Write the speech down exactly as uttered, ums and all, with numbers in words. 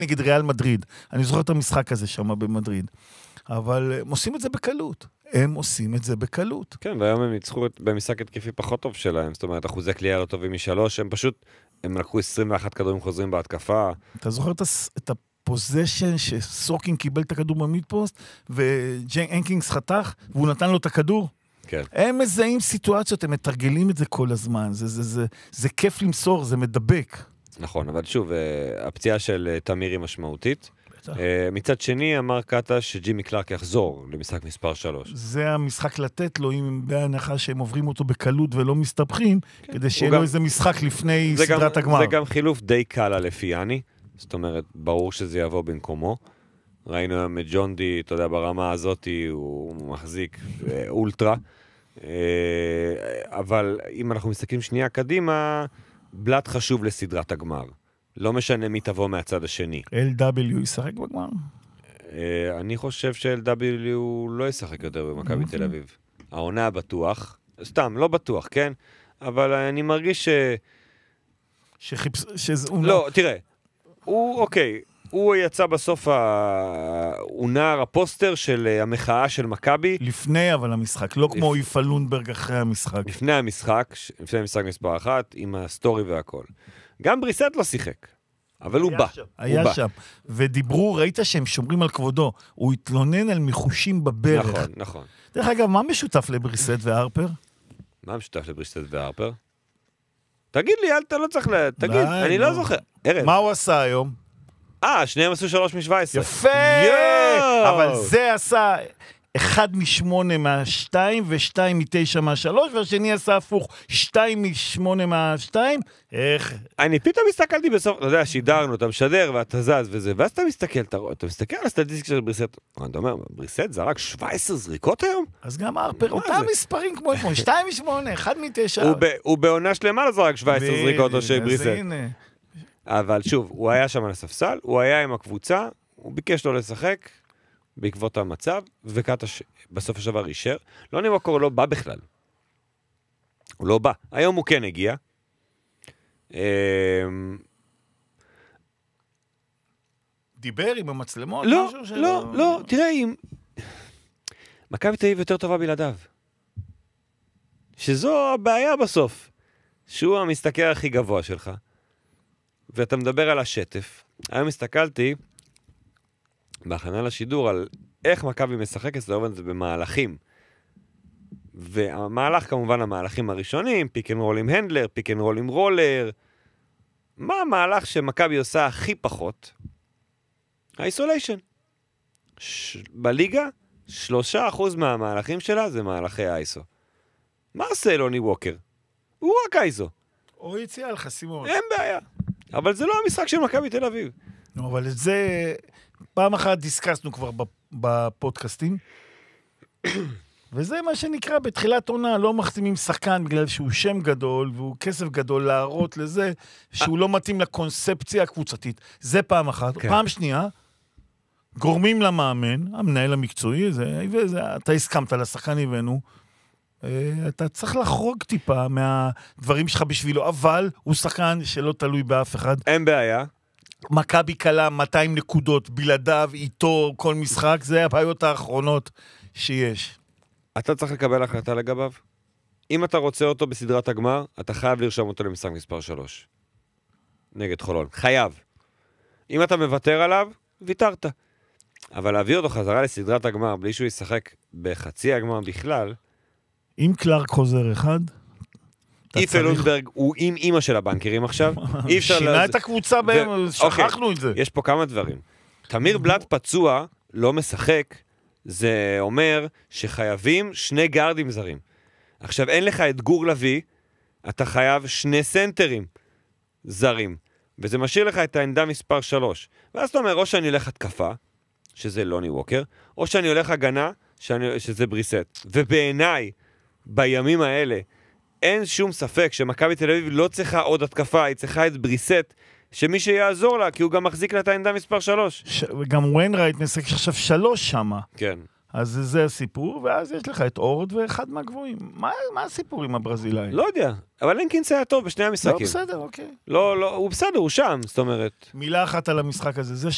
נגד ריאל מדריד. אני זוכר את המשחק הזה שם במדריד. אבל הם עושים את זה בקלות. הם עושים את זה בקלות. כן, והיום הם ניצחו במשחק התקפי פחות טוב שלהם. זאת אומרת, אחוזי קליעה לא טובים משלוש, הם פשוט, הם לקחו עשרים ואחת כדורים חוזרים בהתקפה. אתה זוכר את הפוזיישן שסורקין קיבל את הכדור במידפוסט, וג'נקינס חתך, והוא נתן לו את הכדור? כן. הם מזהים סיטואציות, הם מתרגלים את זה כל הזמן. זה, זה, זה, זה כיף למסור, זה מדבק. נכון, אבל שוב, הפציעה של תמיר היא משמעותית. מצד שני, אמר קאטה שג'ימי קלארק יחזור למשחק מספר שלוש. זה המשחק לתת לו, אם בהנחה שהם עוברים אותו בקלות ולא מסתבכים, כדי שיהיה לו איזה משחק לפני סדרת הגמר. זה גם חילוף די קל על אפיאני, זאת אומרת, ברור שזה יבוא במקומו. ראינו היום את ג'ון די, אתה יודע, ברמה הזאת הוא מחזיק אולטרה. אבל אם אנחנו מסתכלים שנייה קדימה, בלט חשוב לסדרת הגמר. לא משנה מי תבוא מהצד השני. אל דאבליו ישחק בגמר? אני חושב ש-אל דאבליו לא ישחק יותר במכבי תל אביב. העונה בטוח, סתם, לא בטוח, כן? אבל אני מרגיש ש... שחיפש... לא, תראה, הוא, אוקיי, הוא יצא בסוף, הוא נער הפוסטר של המחאה של מכבי. לפני אבל המשחק, לא כמו איפה לונברג אחרי המשחק. לפני המשחק, לפני המשחק מספר אחת, עם הסטורי והכל. גם בריסט לא שיחק, אבל הוא בא. היה שם, ודיברו, ראית שהם שומרים על כבודו, הוא התלונן על מחושים בברך. נכון, נכון. דרך אגב, מה משותף לבריסט והרפר? מה משותף לבריסט והרפר? תגיד לי, אתה לא צריך ל... תגיד, אני לא זוכר. מה הוא עשה היום? אה, שניהם עשו שלוש משבע עשרה. יפה! אבל זה עשה... אחד משמונה מהשתיים, ושתיים מתשע מהשלוש, והשני עשה הפוך, שתיים משמונה מהשתיים, איך? אני פתאום מסתכלתי בסוף, אתה יודע, שידרנו, אתה משדר ואתה זז וזה, ואז אתה מסתכל, אתה, אתה מסתכל על הסטטיסטיקה של בריסט, אתה אומר, בריסט זה רק שבע עשרה זריקות היום? אז גם הרפר, אותם מספרים כמו אתמול, שתיים משמונה, אחד מתשע. הוא, ב, הוא בעונה שלמה לא זרק שבע עשרה זריקות או של בריסט. אבל שוב, הוא היה שם על הספסל, הוא היה עם הקבוצה, הוא ביקש לו לשחק, בעקבות המצב, וקאטה בסוף השבוע אישר, לא נראה קורה, לא בא בכלל. הוא לא בא. היום הוא כן הגיע. דיבר עם המצלמות? לא, לא, לא, תראה, אם... מכבי תל אביב יותר טובה בלעדיו. שזו הבעיה בסוף. שהוא המשתכר הכי גבוה שלך. ואתה מדבר על השטף. היום הסתכלתי... בהכנה לשידור על איך מכבי משחקת, זה עובד במהלכים. והמהלך כמובן המהלכים הראשונים, פיק אנד רול עם הנדלר, פיק אנד רול עם רולר. מה המהלך שמכבי עושה הכי פחות? האיסוליישן. ש... בליגה, שלושה אחוז מהמהלכים שלה זה מהלכי האיסו. מה עושה לוני ווקר? הוא רק האיסו. או יציאה על חסימות. אין בעיה. אבל זה לא המשחק של מכבי תל אביב. לא, אבל את זה... פעם אחת דיסקסנו כבר בפודקאסטים, וזה מה שנקרא בתחילת עונה, לא מחתימים שחקן בגלל שהוא שם גדול, והוא כסף גדול להראות לזה, שהוא לא מתאים לקונספציה הקבוצתית. זה פעם אחת. כן. פעם שנייה, גורמים למאמן, המנהל המקצועי, זה, וזה, אתה הסכמת לשחקן הבאנו, אתה צריך לחרוג טיפה מהדברים שלך בשבילו, אבל הוא שחקן שלא תלוי באף אחד. אין בעיה. מכבי קלה מאתיים נקודות, בלעדיו, איתו, כל משחק, זה הבעיות האחרונות שיש. אתה צריך לקבל החלטה לגביו. אם אתה רוצה אותו בסדרת הגמר, אתה חייב לרשום אותו למשחק מספר שלוש. נגד חולון. חייב. אם אתה מוותר עליו, ויתרת. אבל להביא אותו חזרה לסדרת הגמר, בלי שהוא ישחק בחצי הגמר בכלל... אם קלארק חוזר אחד... איפה לונדברג הוא עם אמא של הבנקרים עכשיו. שינה את הקבוצה בהם, שכחנו את זה. יש פה כמה דברים. תמיר בלט פצוע, לא משחק, זה אומר שחייבים שני גארדים זרים. עכשיו אין לך את גור לוי, אתה חייב שני סנטרים זרים. וזה משאיר לך את העמדה מספר שלוש. ואז אתה אומר, או שאני הולך התקפה, שזה לוני ווקר, או שאני הולך הגנה, שאני, שזה בריסט. ובעיניי, בימים האלה, אין שום ספק שמכבי תל אביב לא צריכה עוד התקפה, היא צריכה את בריסט, שמי שיעזור לה, כי הוא גם מחזיק לה את העמדה מספר שלוש. ש... וגם וויינרייט משחק עכשיו שלוש שמה. כן. אז זה הסיפור, ואז יש לך את אורד ואחד מהגבוהים. מה, מה הסיפור עם הברזילאי? לא יודע, אבל לנקינס היה טוב בשני המשחקים. לא בסדר, אוקיי. לא, לא, הוא בסדר, הוא שם, זאת אומרת. מילה אחת על המשחק הזה, זה